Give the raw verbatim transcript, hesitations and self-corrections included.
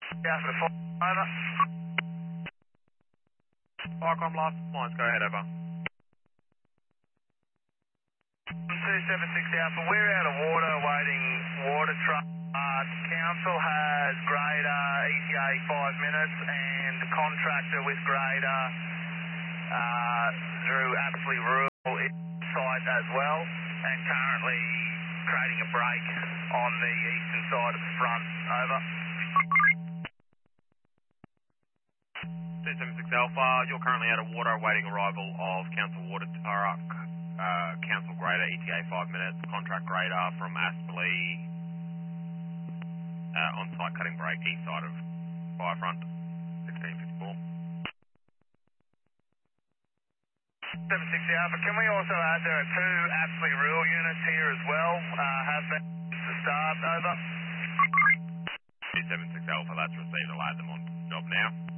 Yeah, for the four. Over. Firecom last lines, go ahead, over. two seven six Alpha, we're out of water waiting water truck. Uh, council has grader E T A five minutes and the contractor with grader uh, through Apsley Rural is site as well and currently creating a break on the eastern side of the front. Over. two seven six Alpha, you're currently out of water awaiting arrival of Council Water Truck, uh, Council Grader, E T A five minutes, contract grader from Aspley, uh, on-site cutting break, east side of Firefront, sixteen fifty-four. seven six Alpha, can we also add there are two Apsley Rural units here as well, uh, have been to start. Over. two seven six Alpha, that's received, I'll add them on job now.